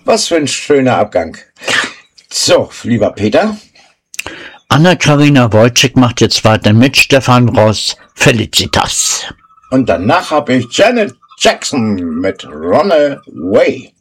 Was für ein schöner Abgang. So, lieber Peter. Anna-Karina Wojcik macht jetzt weiter mit Stefan Ross, Felicitas. Und danach habe ich Janet Jackson mit Runaway.